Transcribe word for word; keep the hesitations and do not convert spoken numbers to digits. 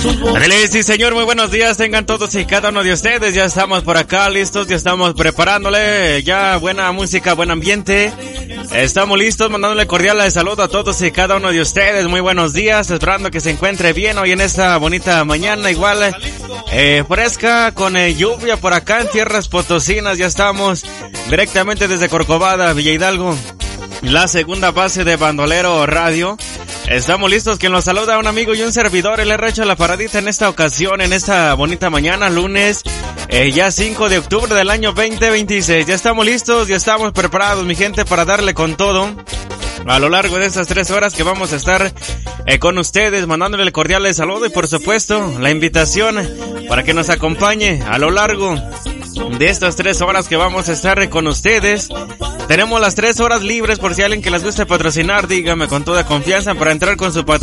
Adele, sí señor, muy buenos días, tengan todos y cada uno de ustedes, ya estamos por acá listos, ya estamos preparándole, ya buena música, buen ambiente, estamos listos, mandándole cordial saludo a todos y cada uno de ustedes, muy buenos días, esperando que se encuentre bien hoy en esta bonita mañana, igual eh, fresca, con eh, lluvia por acá en tierras potosinas, ya estamos directamente desde Corcovada, Villa Hidalgo, la segunda base de Bandolero Radio. Estamos listos, quien nos saluda un amigo y un servidor, el R hecho la paradita en esta ocasión, en esta bonita mañana, lunes, eh, ya cinco de octubre del año veinte veintiséis. Ya estamos listos, ya estamos preparados, mi gente, para darle con todo a lo largo de estas tres horas que vamos a estar eh, con ustedes, mandándole el cordial saludo y por supuesto la invitación para que nos acompañe a lo largo de estas tres horas que vamos a estar con ustedes. Tenemos las tres horas libres por si alguien que les guste patrocinar, dígame con toda confianza para entrar con su patrocinio.